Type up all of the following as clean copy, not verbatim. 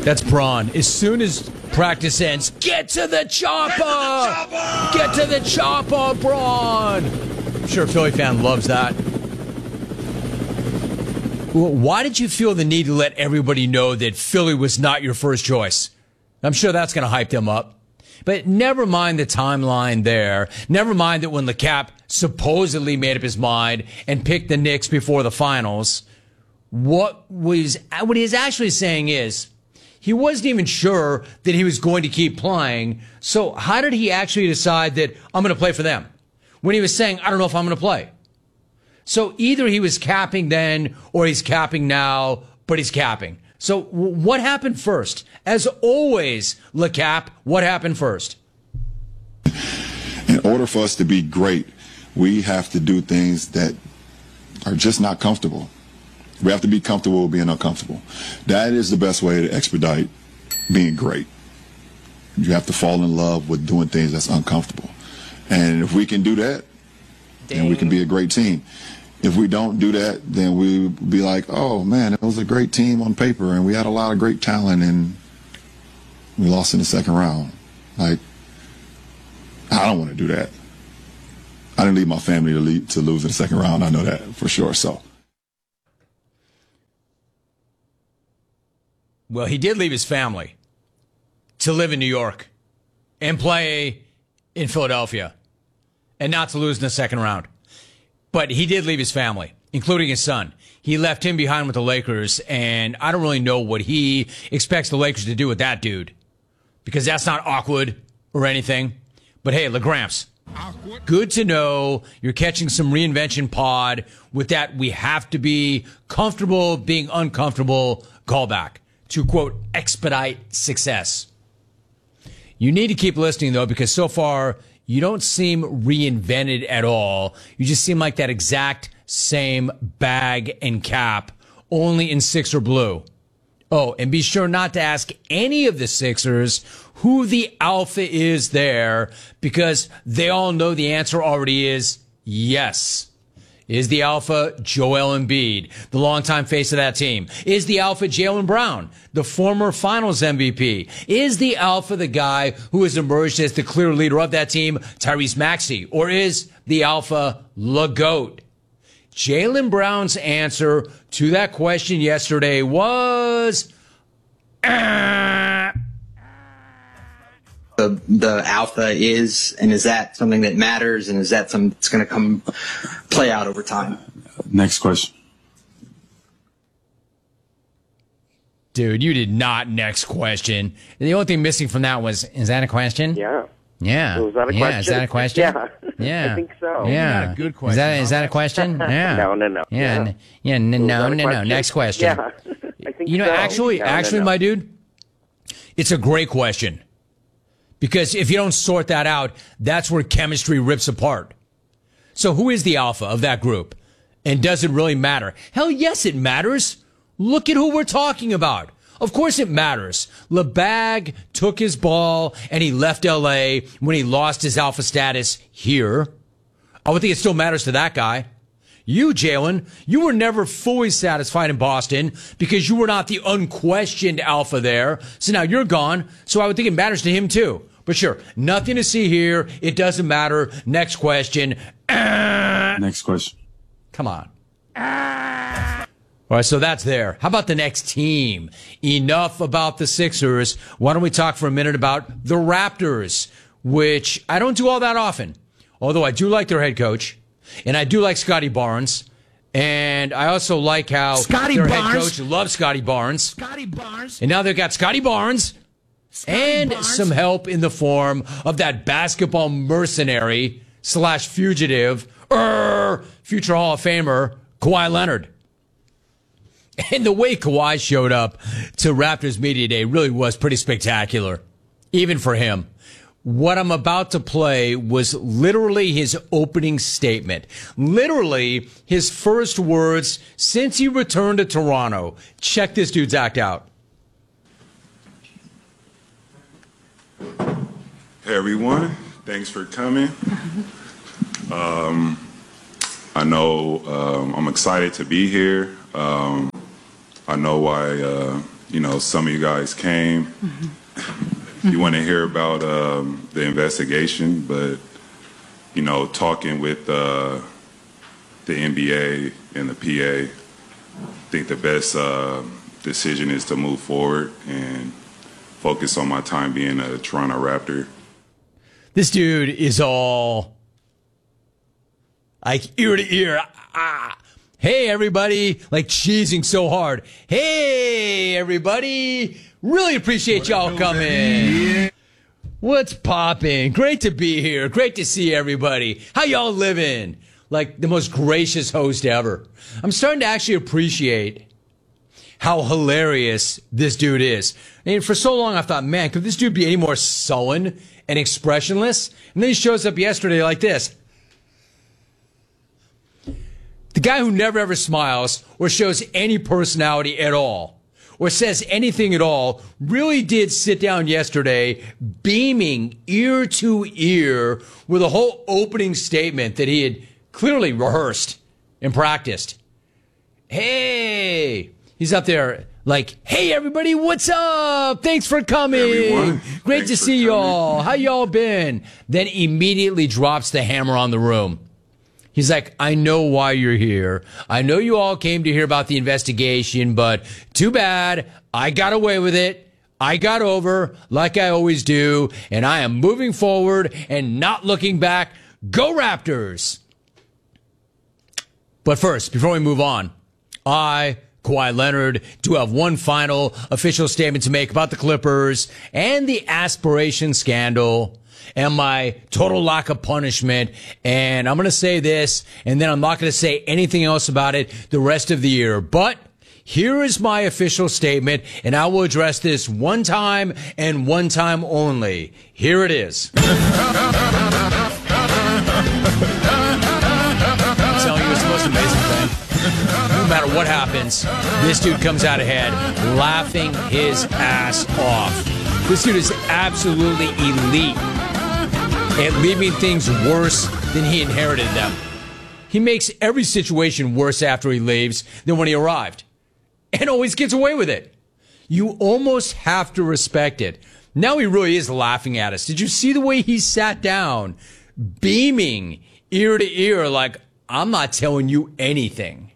That's Braun. As soon as practice ends, get to the chopper! Get to the chopper, Braun! I'm sure a Philly fan loves that. Why did you feel the need to let everybody know that Philly was not your first choice? I'm sure that's going to hype them up. But never mind the timeline there. Never mind that when LeCap supposedly made up his mind and picked the Knicks before the finals, what he's actually saying is he wasn't even sure that he was going to keep playing. So how did he actually decide that I'm going to play for them when he was saying, I don't know if I'm going to play? So either he was capping then or he's capping now, but he's capping. So what happened first? As always, LeCap, what happened first? In order for us to be great, we have to do things that are just not comfortable. We have to be comfortable with being uncomfortable. That is the best way to expedite being great. You have to fall in love with doing things that's uncomfortable. And if we can do that, then we can be a great team. If we don't do that, then we'll be like, oh, man, it was a great team on paper, and we had a lot of great talent, and we lost in the second round. Like, I don't want to do that. I didn't leave my family to lose in the second round. I know that for sure. So, well, he did leave his family to live in New York and play in Philadelphia and not to lose in the second round. But he did leave his family, including his son. He left him behind with the Lakers, and I don't really know what he expects the Lakers to do with that dude, because that's not awkward or anything. But hey, LaGramps, good to know you're catching some reinvention pod with that we have to be comfortable being uncomfortable callback to, quote, expedite success. You need to keep listening, though, because so far you don't seem reinvented at all. You just seem like that exact same bag and cap, only in Sixer blue. Oh, and be sure not to ask any of the Sixers who the alpha is there, because they all know the answer already is yes. Is the alpha Joel Embiid, the longtime face of that team? Is the alpha Jaylen Brown, the former finals MVP? Is the alpha the guy who has emerged as the clear leader of that team, Tyrese Maxey? Or is the alpha LeGoat? Jaylen Brown's answer to that question yesterday was the alpha is, and is that something that matters, and is that something that's going to play out over time? next question. Dude, you did not next question. The only thing missing from that was, is that a question? Yeah. Yeah. So is that a question? Is that a question? Yeah. Yeah. I think so. Yeah. Not a good question. Is that a question? Yeah. No. Yeah. No. Next question. Yeah. I think You know, so. actually, No. my dude, it's a great question. Because if you don't sort that out, that's where chemistry rips apart. So who is the alpha of that group? And does it really matter? Hell yes, it matters. Look at who we're talking about. Of course it matters. LeBag took his ball and he left L.A. when he lost his alpha status here. I would think it still matters to that guy. You, Jaylen, you were never fully satisfied in Boston because you were not the unquestioned alpha there. So now you're gone. So I would think it matters to him too. But sure, nothing to see here. It doesn't matter. Next question. Next question. Come on. All right, so that's there. How about the next team? Enough about the Sixers. Why don't we talk for a minute about the Raptors, which I don't do all that often, although I do like their head coach, and I do like Scotty Barnes, and I also like how their head coach loves Scotty Barnes. And now they've got Scotty Barnes and some help in the form of that basketball mercenary / fugitive, future Hall of Famer, Kawhi Leonard. And the way Kawhi showed up to Raptors Media Day really was pretty spectacular, even for him. What I'm about to play was literally his opening statement. Literally his first words since he returned to Toronto. Check this dude's act out. Hey everyone, thanks for coming. I know I'm excited to be here. I know why some of you guys came. You want to hear about the investigation, but, talking with the NBA and the PA, I think the best decision is to move forward and focus on my time being a Toronto Raptor. This dude is all like ear to ear. Hey, everybody, like cheesing so hard. Hey, everybody, really appreciate y'all coming. What's poppin'? Great to be here. Great to see everybody. How y'all living? Like the most gracious host ever. I'm starting to actually appreciate how hilarious this dude is. And for so long, I thought, man, could this dude be any more sullen and expressionless? And then he shows up yesterday like this. The guy who never ever smiles or shows any personality at all or says anything at all really did sit down yesterday beaming ear to ear with a whole opening statement that he had clearly rehearsed and practiced. Hey, he's up there like, hey, everybody, what's up? Thanks for coming. Everyone, Great to see y'all. How y'all been? Then immediately drops the hammer on the room. He's like, I know why you're here. I know you all came to hear about the investigation, but too bad. I got away with it. I got over like I always do, and I am moving forward and not looking back. Go Raptors! But first, before we move on, Kawhi Leonard, do have one final official statement to make about the Clippers and the aspiration scandal and my total lack of punishment. And I'm going to say this, and then I'm not going to say anything else about it the rest of the year. But here is my official statement, and I will address this one time and one time only. Here it is. I'm telling you, it's the most amazing thing. No matter what happens, this dude comes out ahead laughing his ass off. This dude is absolutely elite at leaving things worse than he inherited them. He makes every situation worse after he leaves than when he arrived, and always gets away with it. You almost have to respect it. Now he really is laughing at us. Did you see the way he sat down, beaming ear to ear like, I'm not telling you anything?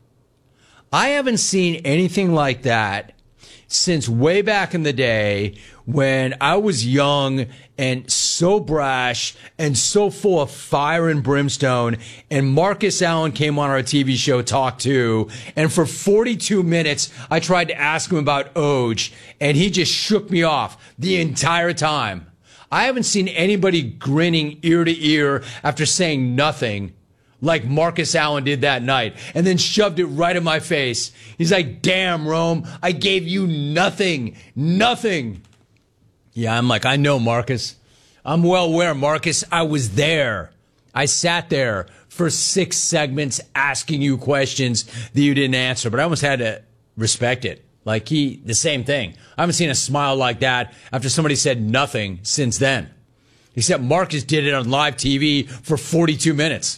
I haven't seen anything like that since way back in the day when I was young and so brash and so full of fire and brimstone, and Marcus Allen came on our TV show Talk 2, and for 42 minutes I tried to ask him about Oj, and he just shook me off the entire time. I haven't seen anybody grinning ear to ear after saying nothing like Marcus Allen did that night, and then shoved it right in my face. He's like, damn, Rome, I gave you nothing. Nothing. Yeah, I'm like, I know, Marcus. I'm well aware, Marcus. I was there. I sat there for 6 segments asking you questions that you didn't answer, but I almost had to respect it. Like the same thing. I haven't seen a smile like that after somebody said nothing since then. Except Marcus did it on live TV for 42 minutes.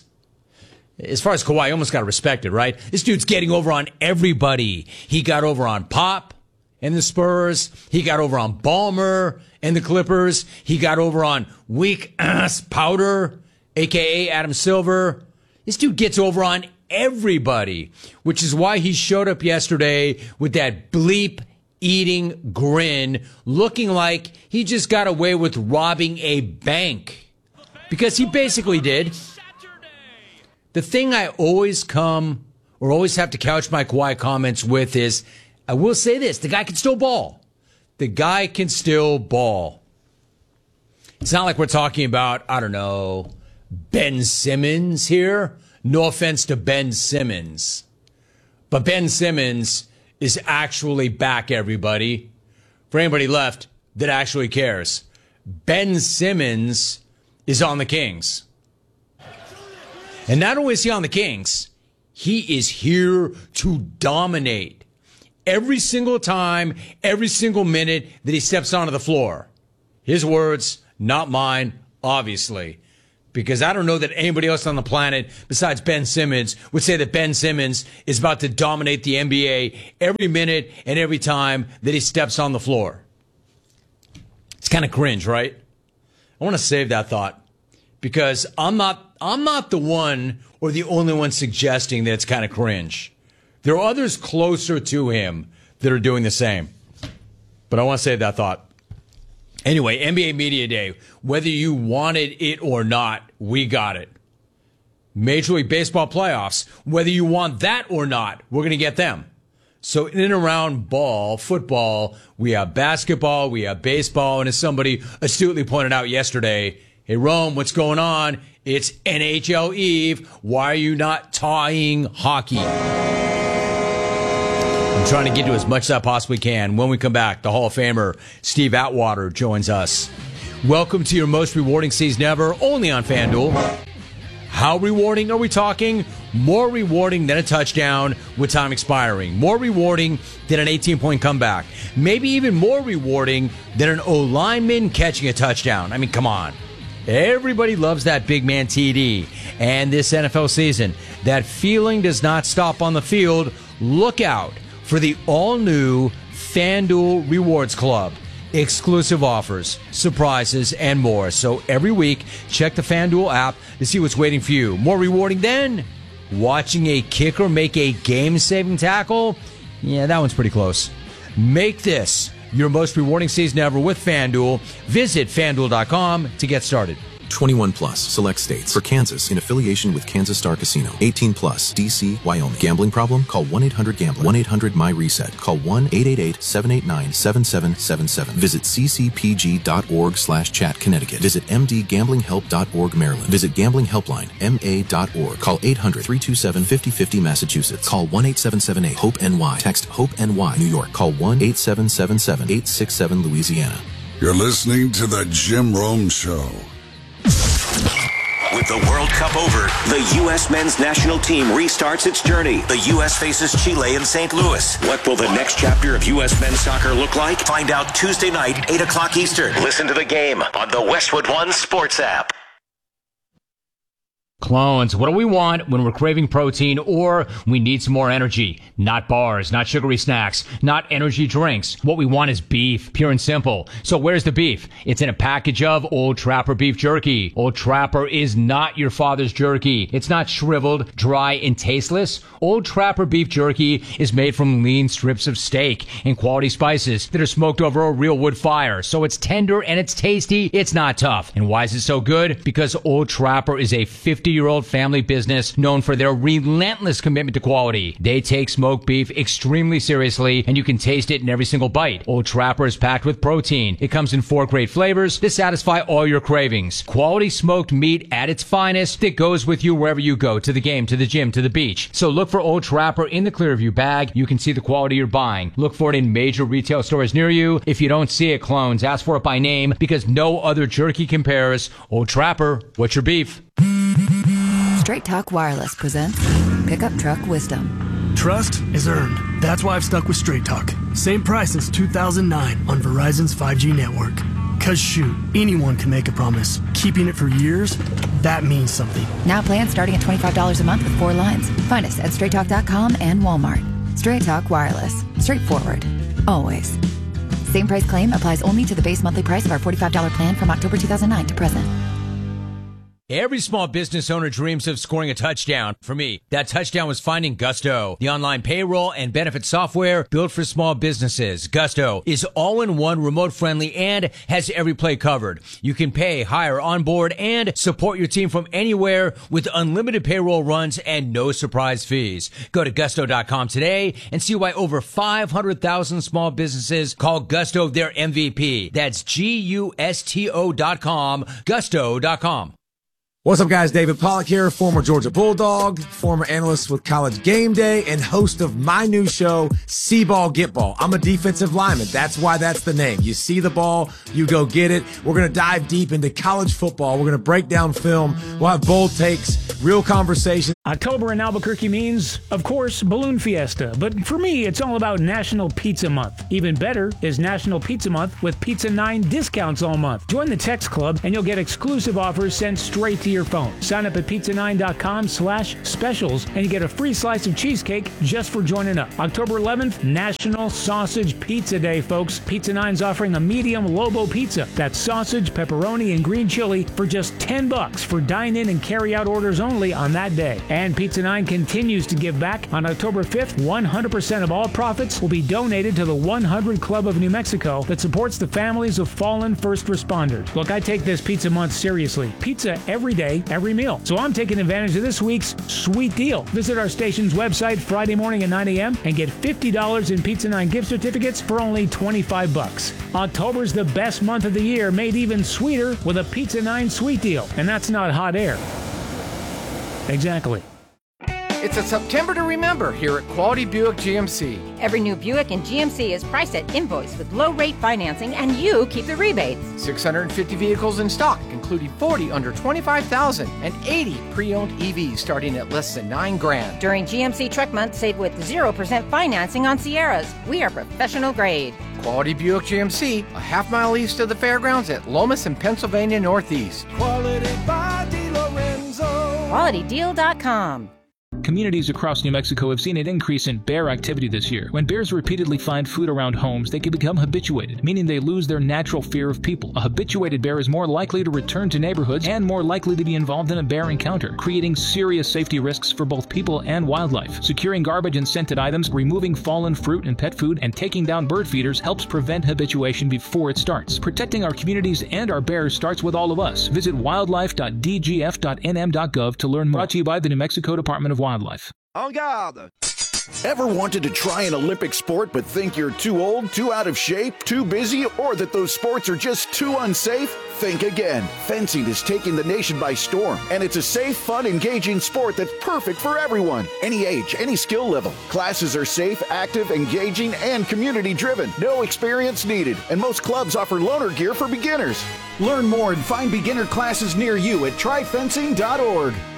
As far as Kawhi, you almost got to respect it, right? This dude's getting over on everybody. He got over on Pop and the Spurs. He got over on Ballmer and the Clippers. He got over on weak ass Powder, a.k.a. Adam Silver. This dude gets over on everybody, which is why he showed up yesterday with that bleep eating grin, looking like he just got away with robbing a bank. Because he basically did. The thing I always have to couch my Kawhi comments with is, I will say this, the guy can still ball. The guy can still ball. It's not like we're talking about, I don't know, Ben Simmons here. No offense to Ben Simmons. But Ben Simmons is actually back, everybody. For anybody left that actually cares. Ben Simmons is on the Kings. And not only is he on the Kings, he is here to dominate every single time, every single minute that he steps onto the floor. His words, not mine, obviously. Because I don't know that anybody else on the planet besides Ben Simmons would say that Ben Simmons is about to dominate the NBA every minute and every time that he steps on the floor. It's kind of cringe, right? I want to save that thought because I'm not the one or the only one suggesting that it's kind of cringe. There are others closer to him that are doing the same. But I want to save that thought. Anyway, NBA Media Day, whether you wanted it or not, we got it. Major League Baseball playoffs, whether you want that or not, we're going to get them. So in and around football, we have basketball, we have baseball, and as somebody astutely pointed out yesterday, hey, Rome, what's going on? It's NHL Eve. Why are you not tying hockey? I'm trying to get to as much as I possibly can. When we come back, the Hall of Famer Steve Atwater joins us. Welcome to your most rewarding season ever, only on FanDuel. How rewarding are we talking? More rewarding than a touchdown with time expiring. More rewarding than an 18-point comeback. Maybe even more rewarding than an O-lineman catching a touchdown. I mean, come on. Everybody loves that big man TD. And this NFL season, that feeling does not stop on the field. Look out for the all-new FanDuel Rewards Club. Exclusive offers, surprises, and more. So every week, check the FanDuel app to see what's waiting for you. More rewarding than watching a kicker make a game-saving tackle? Yeah, that one's pretty close. Make this your most rewarding season ever with FanDuel. Visit FanDuel.com to get started. 21 plus, select states. For Kansas, in affiliation with Kansas Star Casino. 18 plus, D.C., Wyoming. Gambling problem? Call 1-800-GAMBLER. 1-800-MY-RESET. Call 1-888-789-7777. Visit ccpg.org/chat, Connecticut. Visit mdgamblinghelp.org, Maryland. Visit gamblinghelpline, ma.org. Call 800-327-5050, Massachusetts. Call 1-8778-HOPE-NY. Text HOPE-NY, New York. Call 1-8777-867, Louisiana. You're listening to The Jim Rome Show. With the World Cup over, the U.S. men's national team restarts its journey. The U.S. faces Chile in St. Louis. What will the next chapter of U.S. men's soccer look like? Find out Tuesday night, 8 o'clock Eastern. Listen to the game on the Westwood One Sports app. Clones, what do we want when we're craving protein or we need some more energy? Not bars, not sugary snacks, not energy drinks. What we want is beef, pure and simple. So where's the beef? It's in a package of Old Trapper beef jerky. Old Trapper is not your father's jerky. It's not shriveled, dry, and tasteless. Old Trapper beef jerky is made from lean strips of steak and quality spices that are smoked over a real wood fire. So it's tender and it's tasty. It's not tough. And why is it so good? Because Old Trapper is a 50-year-old family business known for their relentless commitment to quality. They take smoked beef extremely seriously, and you can taste it in every single bite. Old Trapper is packed with protein. It comes in 4 great flavors to satisfy all your cravings. Quality smoked meat at its finest that goes with you wherever you go, to the game, to the gym, to the beach. So look for Old Trapper in the Clearview bag. You can see the quality you're buying. Look for it in major retail stores near you. If you don't see it, clones, ask for it by name because no other jerky compares. Old Trapper, what's your beef? Straight Talk Wireless presents Pickup Truck Wisdom. Trust is earned. That's why I've stuck with Straight Talk. Same price since 2009 on Verizon's 5G network. Cause shoot, anyone can make a promise. Keeping it for years, that means something. Now plans starting at $25 a month with 4 lines. Find us at StraightTalk.com and Walmart. Straight Talk Wireless. Straightforward. Always. Same price claim applies only to the base monthly price of our $45 plan from October 2009 to present. Every small business owner dreams of scoring a touchdown. For me, that touchdown was finding Gusto, the online payroll and benefit software built for small businesses. Gusto is all-in-one, remote-friendly, and has every play covered. You can pay, hire, onboard, and support your team from anywhere with unlimited payroll runs and no surprise fees. Go to Gusto.com today and see why over 500,000 small businesses call Gusto their MVP. That's Gusto.com, Gusto.com. What's up, guys? David Pollack here, former Georgia Bulldog, former analyst with College Game Day, and host of my new show, See Ball, Get Ball. I'm a defensive lineman. That's why that's the name. You see the ball, you go get it. We're going to dive deep into college football. We're going to break down film. We'll have bold takes, real conversation. October in Albuquerque means, of course, Balloon Fiesta. But for me, it's all about National Pizza Month. Even better is National Pizza Month with Pizza 9 discounts all month. Join the Text Club and you'll get exclusive offers sent straight to your phone. Sign up at pizza9.com/specials and you get a free slice of cheesecake just for joining up. October 11th, National Sausage Pizza Day, folks. Pizza 9's offering a medium Lobo pizza. That's sausage, pepperoni, and green chili for just $10 for dine-in and carry-out orders only on that day. And Pizza 9 continues to give back. On October 5th, 100% of all profits will be donated to the 100 Club of New Mexico that supports the families of fallen first responders. Look, I take this Pizza Month seriously. Pizza every day, every meal. So I'm taking advantage of this week's sweet deal. Visit our station's website Friday morning at 9 a.m. and get $50 in Pizza 9 gift certificates for only $25. October's the best month of the year, made even sweeter with a Pizza 9 sweet deal. And that's not hot air. Exactly. It's a September to remember here at Quality Buick GMC. Every new Buick in GMC is priced at invoice with low-rate financing, and you keep the rebates. 650 vehicles in stock, including 40 under $25,000 and 80 pre-owned EVs starting at less than $9,000. During GMC Truck Month, save with 0% financing on Sierras. We are professional grade. Quality Buick GMC, a half-mile east of the fairgrounds at Lomas and Pennsylvania Northeast. Quality by DeLorenzo. QualityDeal.com. Communities across New Mexico have seen an increase in bear activity this year. When bears repeatedly find food around homes, they can become habituated, meaning they lose their natural fear of people. A habituated bear is more likely to return to neighborhoods and more likely to be involved in a bear encounter, creating serious safety risks for both people and wildlife. Securing garbage and scented items, removing fallen fruit and pet food, and taking down bird feeders helps prevent habituation before it starts. Protecting our communities and our bears starts with all of us. Visit wildlife.dgf.nm.gov to learn more. Brought to you by the New Mexico Department of Wildlife. En garde! Ever wanted to try an Olympic sport but think you're too old, too out of shape, too busy, or that those sports are just too unsafe? Think again. Fencing is taking the nation by storm, and it's a safe, fun, engaging sport that's perfect for everyone. Any age, any skill level. Classes are safe, active, engaging, and community-driven. No experience needed, and most clubs offer loaner gear for beginners. Learn more and find beginner classes near you at tryfencing.org.